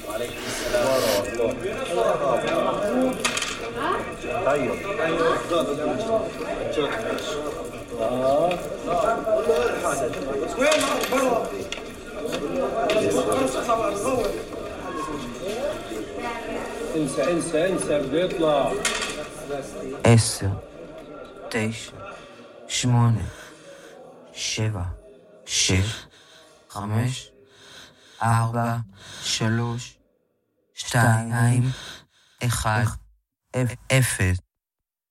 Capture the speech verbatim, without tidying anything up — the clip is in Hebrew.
انسى انسى انسى بده يطلع. עשר, תשע, שמונה, שבע, שש, חמש, ארבע, שלוש, שתיים, אחד, אפס.